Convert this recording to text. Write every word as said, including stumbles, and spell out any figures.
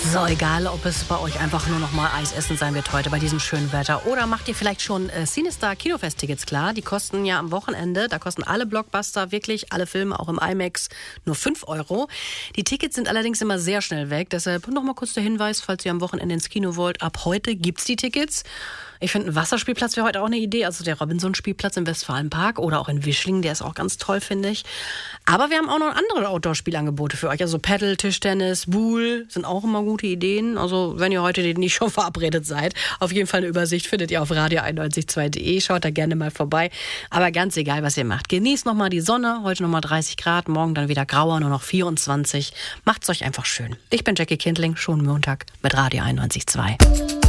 So, egal, ob es bei euch einfach nur noch mal Eis essen sein wird heute bei diesem schönen Wetter. Oder macht ihr vielleicht schon äh, Cinestar Kinofest-Tickets klar? Die kosten ja am Wochenende, da kosten alle Blockbuster, wirklich alle Filme, auch im IMAX, nur fünf Euro. Die Tickets sind allerdings immer sehr schnell weg. Deshalb noch mal kurz der Hinweis, falls ihr am Wochenende ins Kino wollt, ab heute gibt's die Tickets. Ich finde, ein Wasserspielplatz wäre heute auch eine Idee. Also der Robinson-Spielplatz im Westfalenpark oder auch in Wischlingen, der ist auch ganz toll, finde ich. Aber wir haben auch noch andere Outdoor-Spielangebote für euch. Also Paddle, Tischtennis, Boule sind auch immer gute Ideen. Also wenn ihr heute nicht schon verabredet seid, auf jeden Fall eine Übersicht findet ihr auf radio einundneunzig Komma zwei punkt de. Schaut da gerne mal vorbei. Aber ganz egal, was ihr macht. Genießt nochmal die Sonne. Heute nochmal dreißig Grad, morgen dann wieder grauer, nur noch vierundzwanzig. Macht's euch einfach schön. Ich bin Jackie Kindling, schon Montag mit Radio einundneunzig Komma zwei.